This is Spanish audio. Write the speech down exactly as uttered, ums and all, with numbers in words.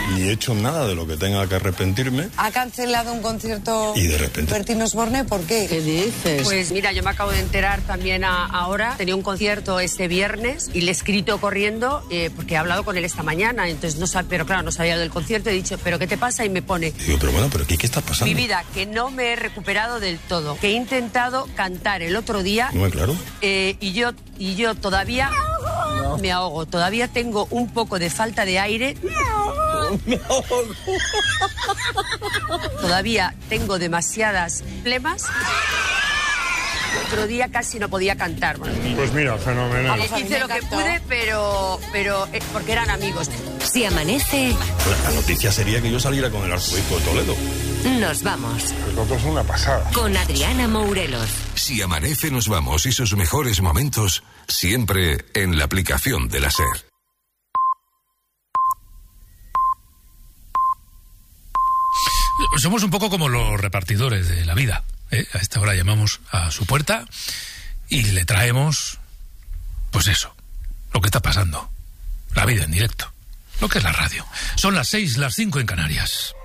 ni he hecho nada de lo que tenga que arrepentirme. ¿Ha cancelado un concierto y de repente Bertín Osborne? ¿Por qué? ¿Qué dices? Pues mira, yo me acabo de enterar también a, ahora. Tenía un concierto este viernes y le he escrito corriendo eh, porque he hablado con él esta mañana. Entonces no sab- pero claro, no sabía del concierto. He dicho, ¿pero qué te pasa? Y me pone... Digo, pero bueno, ¿pero qué, qué está pasando? Mi vida, que no me he recuperado del todo. Que he intentado cantar el otro día. ¿No me claro? Eh, y yo y yo todavía no. me ahogo. Todavía tengo un poco de falta de aire. Me ahogo. Todavía tengo demasiadas flemas. Otro día casi no podía cantar. Bueno, Pues mira, fenomenal. eh, hice lo que pude, pero, pero eh, porque eran amigos. Si amanece, La noticia sería que yo saliera con el arzobispo de Toledo. nos vamos. Nosotros es una pasada. Con Adriana Mourelos. Si amanece, nos vamos y sus mejores momentos siempre en la aplicación de la SER. Somos un poco como los repartidores de la vida, ¿eh? A esta hora llamamos a su puerta y le traemos, pues eso, lo que está pasando, la vida en directo, lo que es la radio. Son las seis, las cinco en Canarias.